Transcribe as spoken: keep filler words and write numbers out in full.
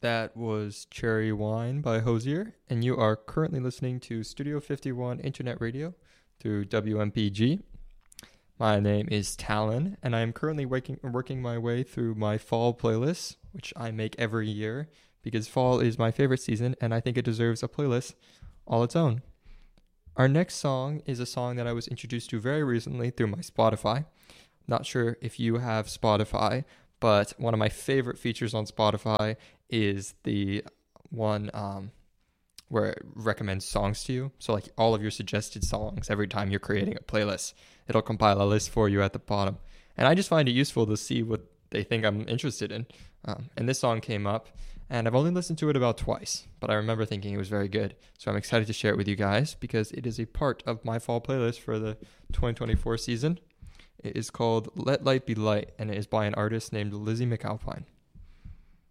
That was Cherry Wine by Hosier, and you are currently listening to Studio fifty-one Internet Radio through W M P G. My name is Talon, and I am currently working, working my way through my fall playlist, which I make every year, because fall is my favorite season, and I think it deserves a playlist all its own. Our next song is a song that I was introduced to very recently through my Spotify. Not sure if you have Spotify, but one of my favorite features on Spotify is the one um, where it recommends songs to you. So like all of your suggested songs, every time you're creating a playlist, it'll compile a list for you at the bottom. And I just find it useful to see what they think I'm interested in. Um, and this song came up, and I've only listened to it about twice, but I remember thinking it was very good. So I'm excited to share it with you guys because it is a part of my fall playlist for the twenty twenty-four season. It is called Let Light Be Light, and it is by an artist named Lizzie McAlpine.